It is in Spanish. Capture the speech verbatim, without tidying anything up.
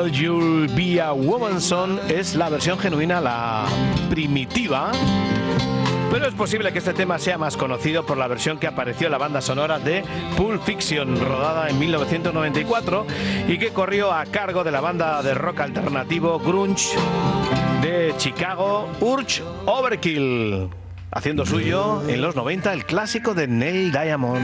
Girl You'll Be a Woman Song es la versión genuina, la primitiva. Pero es posible que este tema sea más conocido por la versión que apareció en la banda sonora de Pulp Fiction, rodada en mil novecientos noventa y cuatro y que corrió a cargo de la banda de rock alternativo grunge de Chicago, Urge Overkill, haciendo suyo en los noventa el clásico de Neil Diamond.